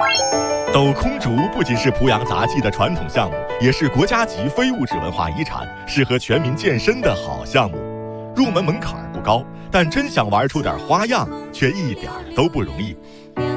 抖空竹不仅是濮阳杂技的传统项目，也是国家级非物质文化遗产，适合全民健身的好项目。入门门槛不高，但真想玩出点花样，却一点都不容易。